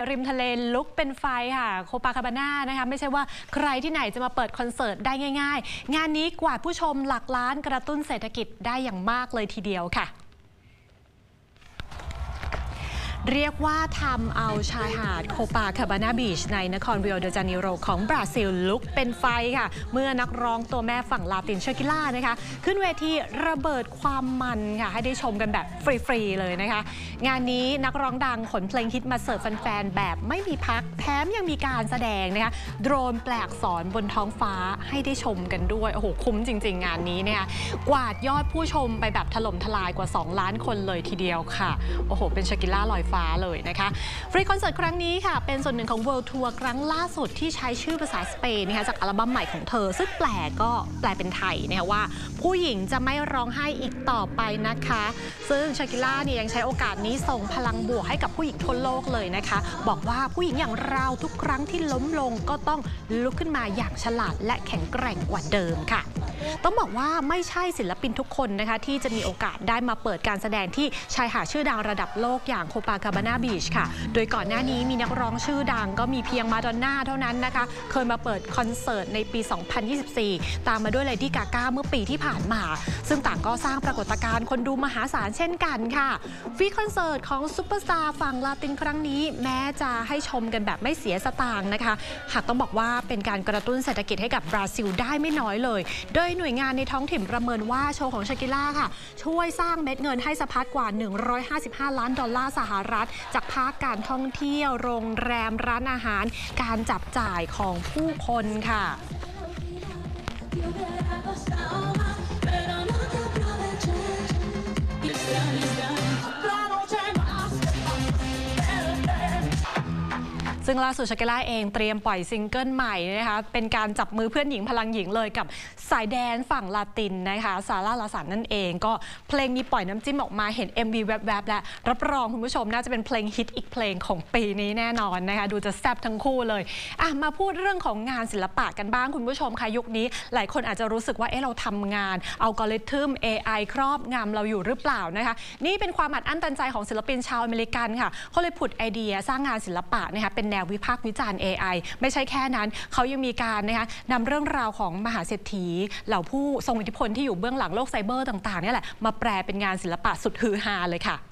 ริมทะเลลุกเป็นไฟค่ะโคปาคาบาน่านะคะไม่ใช่ว่าใครที่ไหนจะมาเปิดคอนเสิร์ตได้ง่ายๆงานนี้กวาดผู้ชมหลักล้านกระตุ้นเศรษฐกิจได้อย่างมากเลยทีเดียวค่ะเรียกว่าทำเอาชายหาดโคปาคาบาน่าบีชในนครริโอเดจาเนโรของบราซิลลุกเป็นไฟค่ะเมื่อนักร้องตัวแม่ฝั่งลาตินชากิล่านะคะขึ้นเวทีระเบิดความมันค่ะให้ได้ชมกันแบบฟรีๆเลยนะคะงานนี้นักร้องดังขนเพลงฮิตมาเสิร์ฟแฟนๆแบบไม่มีพักแถมยังมีการแสดงนะคะโดรนแปลกสอนบนท้องฟ้าให้ได้ชมกันด้วยโอ้โหคุ้มจริงๆงานนี้เนี่ยกวาดยอดผู้ชมไปแบบถล่มทลายกว่า2 ล้านคนเลยทีเดียวค่ะโอ้โหเป็นชากิล่าลอยฟ้าเลยนะคะฟรีคอนเสิร์ตครั้งนี้ค่ะเป็นส่วนหนึ่งของ World Tour ครั้งล่าสุดที่ใช้ชื่อภาษาสเปนนะคะจากอัลบั้มใหม่ของเธอซึ่งแปลเป็นไทยนะคะว่าผู้หญิงจะไม่ร้องไห้อีกต่อไปนะคะซึ่งชากิล่าเนี่ยยังใช้โอกาสนี้ส่งพลังบวกให้กับผู้หญิงทั่วโลกเลยนะคะบอกว่าผู้หญิงอย่างเราทุกครั้งที่ล้มลงก็ต้องลุกขึ้นมาอย่างฉลาดและแข็งแกร่งกว่าเดิมค่ะต้องบอกว่าไม่ใช่ศิลปินทุกคนนะคะที่จะมีโอกาสได้มาเปิดการแสดงที่ชายหาดชื่อดังระดับโลกอย่างโคปาคาบาน่าบีชค่ะโดยก่อนหน้านี้มีนักร้องชื่อดังก็มีเพียงมาดอนน่าเท่านั้นนะคะเคยมาเปิดคอนเสิร์ตในปี 2024 ตามมาด้วยเลดี้กาก้าเมื่อปีที่ผ่านมาซึ่งต่างก็สร้างปรากฏการณ์คนดูมหาศาลเช่นกันค่ะฟรีคอนเสิร์ตของซุปเปอร์สตาร์ฝั่งลาตินครั้งนี้แม้จะให้ชมกันแบบไม่เสียสตางค์นะคะหากต้องบอกว่าเป็นการกระตุ้นเศรษฐกิจให้กับบราซิลได้ไม่น้อยเลยโดยหน่วยงานในท้องถิ่นประเมินว่าโชว์ของชากิล่าค่ะช่วยสร้างเม็ดเงินให้สะพัดกว่า$155 ล้านสหรัฐจากภาคการท่องเที่ยวโรงแรมร้านอาหารการจับจ่ายของผู้คนค่ะซึ่งล่าสุดชากิล่าเองเตรียมปล่อยซิงเกิลใหม่นะคะเป็นการจับมือเพื่อนหญิงพลังหญิงเลยกับสายแดนฝั่งลาตินนะคะซาร่าลาสันนั่นเองก็เพลงมีปล่อยน้ำจิ้มออกมาเห็น MV แวบๆและรับรองคุณผู้ชมน่าจะเป็นเพลงฮิตอีกเพลงของปีนี้แน่นอนนะคะดูจะแซ่บทั้งคู่เลยมาพูดเรื่องของงานศิลปะกันบ้างคุณผู้ชมค่ะยุคนี้หลายคนอาจจะรู้สึกว่าเราทำงานอัลกอริทึม AI ครอบงำเราอยู่หรือเปล่านะคะนี่เป็นความอัดอั้นตันใจของศิลปินชาวอเมริกันค่ะเขาเลยผุดไอเดียสร้างงานศิลปะนะคะเป็นแนววิพากษ์วิจารณ์ AI ไม่ใช่แค่นั้นเขายังมีการนะคะนำเรื่องราวของมหาเศรษฐีเหล่าผู้ทรงอิทธิพลที่อยู่เบื้องหลังโลกไซเบอร์ต่างๆนี่แหละมาแปลเป็นงานศิลปะสุดฮือฮาเลยค่ะ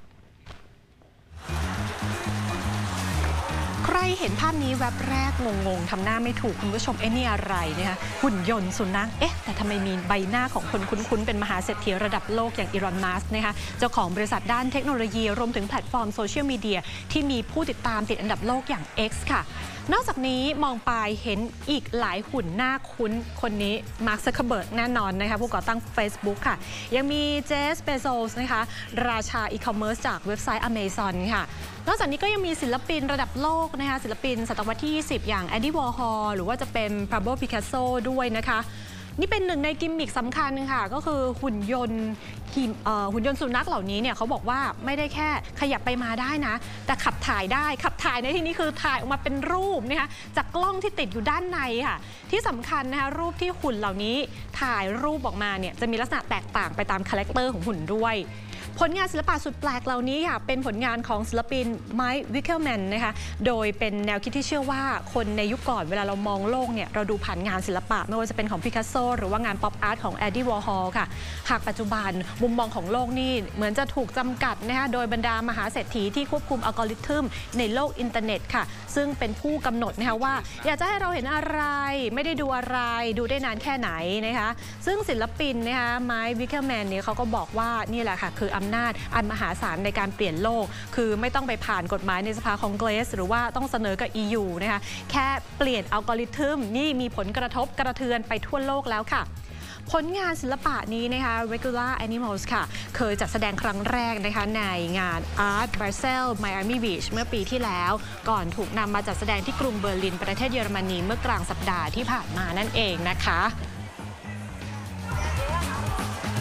ใครเห็นภาพนี้แวบแรกงงๆทำหน้าไม่ถูกคุณผู้ชมนี่อะไรนะคะหุ่นยนต์สุนัขแต่ทำไมมีใบหน้าของคนคุ้นๆเป็นมหาเศรษฐีระดับโลกอย่างอีลอน มัสก์นะคะเจ้าของบริษัทด้านเทคโนโลยีรวมถึงแพลตฟอร์มโซเชียลมีเดียที่มีผู้ติดตามติดอันดับโลกอย่าง X ค่ะนอกจากนี้มองไปเห็นอีกหลายหุ่นหน้าคุ้นคนนี้มาร์ค ซักเคอร์เบิร์กแน่นอนนะคะผู้ก่อตั้ง Facebook ค่ะยังมีเจฟ เบโซสนะคะราชาอีคอมเมิร์ซจากเว็บไซต์ Amazon ค่ะนอกจากนี้ก็ยังมีศิลปินระดับโลกนะคะศิลปินศตวรรษที่ 20 อย่างแอนดี้ วอร์ฮอลหรือว่าจะเป็นพาโบ ปิกัสโซด้วยนะคะนี่เป็นหนึ่งในกิมมิคสำคัญค่ะก็คือหุ่นยนต์สุนัขเหล่านี้เนี่ยเขาบอกว่าไม่ได้แค่ขยับไปมาได้นะแต่ขับถ่ายได้ขับถ่ายในที่นี้คือถ่ายออกมาเป็นรูปนะคะจากกล้องที่ติดอยู่ด้านในค่ะที่สำคัญนะคะรูปที่หุ่นเหล่านี้ถ่ายรูปออกมาเนี่ยจะมีลักษณะแตกต่างไปตามคาแรคเตอร์ของหุ่นด้วยผลงานศิลปะสุดแปลกเหล่านี้ค่ะเป็นผลงานของศิลปินไมค์ วิคเคลแมนนะคะโดยเป็นแนวคิดที่เชื่อว่าคนในยุคก่อนเวลาเรามองโลกเนี่ยเราดูผ่านงานศิลปะไม่ว่าจะเป็นของปิกัสโซหรือว่างานป๊อปอาร์ตของแอนดี้ วอร์ฮอลค่ะหากปัจจุบันมุมมองของโลกนี่เหมือนจะถูกจำกัดนะคะโดยบรรดามหาเศรษฐีที่ควบคุมอัลกอริทึมในโลกอินเทอร์เน็ตค่ะซึ่งเป็นผู้กำหนดนะคะว่าอยากจะให้เราเห็นอะไรไม่ได้ดูอะไรดูได้นานแค่ไหนนะคะซึ่งศิลปินนะคะไมค์ วิคเคลแมนเนี่ยเขาก็บอกว่านี่แหละค่ะคืออำนาจอันมหาศาลในการเปลี่ยนโลกคือไม่ต้องไปผ่านกฎหมายในสภาคองเกรสหรือว่าต้องเสนอกับ EU นะคะแค่เปลี่ยนอัลกอริทึมนี่มีผลกระทบกระเทือนไปทั่วโลกแล้วค่ะผลงานศิลปะนี้นะคะ Regular Animals ค่ะเคยจัดแสดงครั้งแรกนะคะในงาน Art Basel Miami Beach เมื่อปีที่แล้วก่อนถูกนำมาจัดแสดงที่กรุงเบอร์ลินประเทศเยอรมนีเมื่อกลางสัปดาห์ที่ผ่านมานั่นเองนะคะ